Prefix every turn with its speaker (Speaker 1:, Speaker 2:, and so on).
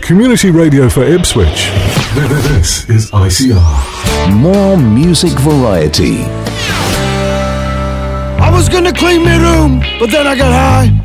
Speaker 1: Community radio for Ipswich. This is ICR.
Speaker 2: More music variety.
Speaker 3: I was gonna clean my room, but then I got high.